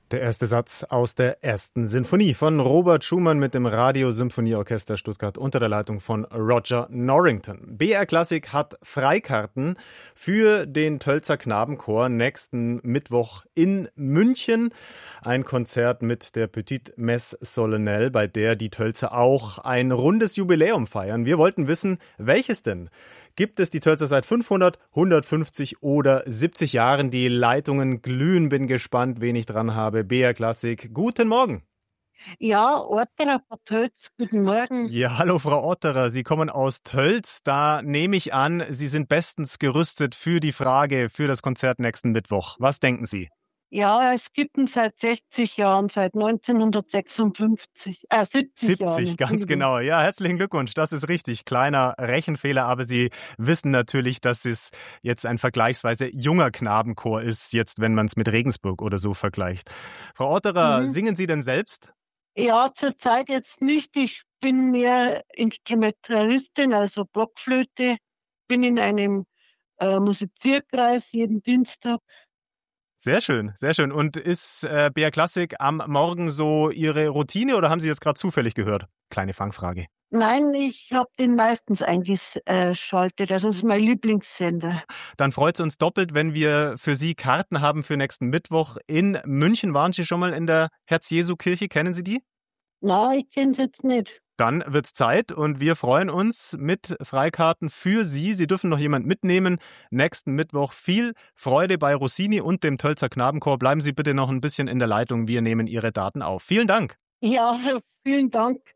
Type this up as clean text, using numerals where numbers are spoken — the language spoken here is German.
Der erste Satz aus der ersten Sinfonie von Robert Schumann mit dem Radiosymphonieorchester Stuttgart unter der Leitung von Roger Norrington. BR Klassik hat Freikarten für den Tölzer Knabenchor nächsten Mittwoch in München. Ein Konzert mit der Petite Messe Solennelle, bei der die Tölzer auch ein rundes Jubiläum feiern. Wir wollten wissen, welches denn? Gibt es die Tölzer seit 500, 150 oder 70 Jahren? Die Leitungen glühen, bin gespannt, wen ich dran habe. BR Klassik, guten Morgen. Ja, Ortener Frau Tölz, guten Morgen. Ja, hallo Frau Otterer, Sie kommen aus Tölz. Da nehme ich an, Sie sind bestens gerüstet für die Frage, für das Konzert nächsten Mittwoch. Was denken Sie? Ja, es gibt ihn seit 60 Jahren, seit 1956, 70 Jahren, 70, ganz Entschuldigung. genau. Ja, herzlichen Glückwunsch, das ist richtig. Kleiner Rechenfehler, aber Sie wissen natürlich, dass es jetzt ein vergleichsweise junger Knabenchor ist, jetzt wenn man es mit Regensburg oder so vergleicht. Frau Otterer, singen Sie denn selbst? Ja, zurzeit jetzt nicht. Ich bin mehr Instrumentalistin, also Blockflöte. Bin in einem Musizierkreis jeden Dienstag. Sehr schön, sehr schön. Und ist BR Klassik am Morgen so Ihre Routine oder haben Sie jetzt gerade zufällig gehört? Kleine Fangfrage. Nein, ich habe den meistens eingeschaltet. Also das ist mein Lieblingssender. Dann freut es uns doppelt, wenn wir für Sie Karten haben für nächsten Mittwoch in München. Waren Sie schon mal in der Herz-Jesu-Kirche? Kennen Sie die? Na, ich kenne es jetzt nicht. Dann wird's Zeit und wir freuen uns mit Freikarten für Sie. Sie dürfen noch jemand mitnehmen. Nächsten Mittwoch viel Freude bei Rossini und dem Tölzer Knabenchor. Bleiben Sie bitte noch ein bisschen in der Leitung. Wir nehmen Ihre Daten auf. Vielen Dank. Ja, vielen Dank.